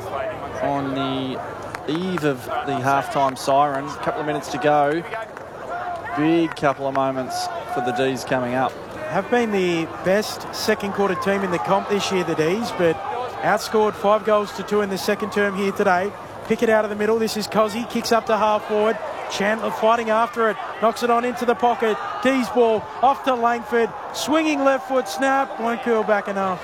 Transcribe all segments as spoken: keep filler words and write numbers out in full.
on the eve of the halftime siren. A couple of minutes to go. Big couple of moments for the D's coming up. Have been the best second quarter team in the comp this year, the D's, but outscored five goals to two in the second term here today. Pick it out of the middle. This is Cozzy. Kicks up to half forward. Chandler fighting after it. Knocks it on into the pocket. D's ball off to Langford. Swinging left foot snap. Won't curl back enough.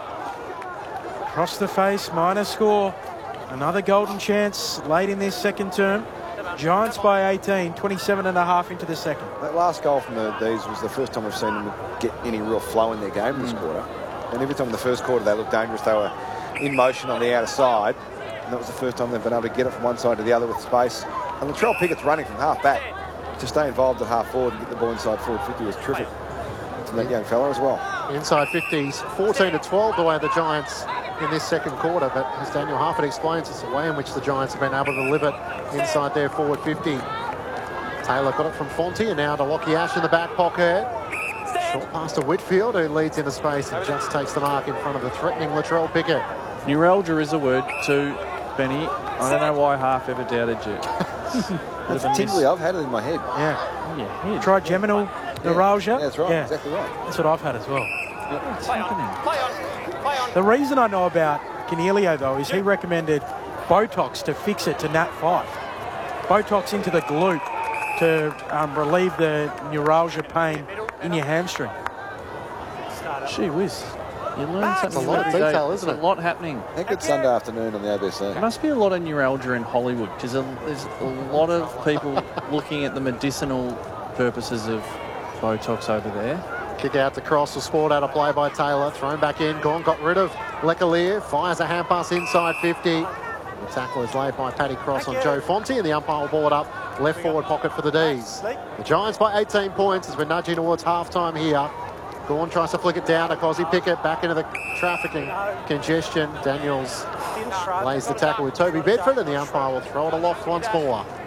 Across the face. Minor score. Another golden chance late in this second term. Giants by eighteen. twenty-seven and a half into the second. That last goal from the D's was the first time we've seen them get any real flow in their game this mm. quarter. And every time in the first quarter they looked dangerous. They were in motion on the outer side. And that was the first time they've been able to get it from one side to the other with space. And Latrell Pickett's running from half back to stay involved at half forward and get the ball inside forward fifty was terrific from that young fella as well. Inside fifties, fourteen to twelve the way the Giants in this second quarter, but as Daniel Harford explains, it's the way in which the Giants have been able to live it inside their forward fifty. Taylor got it from Fonte, and now to Lockie Ash in the back pocket. Short pass to Whitfield, who leads into space and just takes the mark in front of the threatening Latrell Pickett. Neuralgia is a word too, Benny. I don't know why half ever doubted you. That's tingly. I've had it in my head. Yeah. Yeah. You trigeminal neuralgia? Yeah, that's right. Yeah. Exactly right. That's what I've had as well. What's happening? The reason I know about Canelio, though, is he recommended Botox to fix it to Nat five. Botox into the glute to um, relieve the neuralgia pain in your hamstring. Gee whiz. You learn something. It's a lot of detail, isn't it? There's a lot happening. A good Sunday afternoon on the A B C. There must be a lot of neuralgia in Hollywood because there's a lot of people looking at the medicinal purposes of Botox over there. Kick out to Cross, the sport out of play by Taylor. Thrown back in. Gone, got rid of Lecalier. Fires a hand pass inside fifty. The tackle is laid by Paddy Cross on Joe Fonte, and the umpire will ball it up left forward pocket for the D's. The Giants by eighteen points as we're nudging towards half-time here. Gorn tries to flick it down to Cozzy Pickett. Back into the trafficking congestion. Daniels lays the tackle with Toby Bedford, and the umpire will throw it aloft once more.